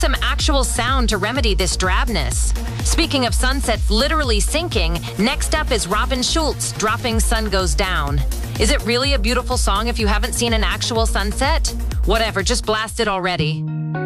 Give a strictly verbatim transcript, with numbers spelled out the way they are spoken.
some actual sound to remedy this drabness. Speaking of sunsets literally sinking, next up is Robin Schulz dropping Sun Goes Down. Is it really a beautiful song if you haven't seen an actual sunset? Whatever, just blast it already.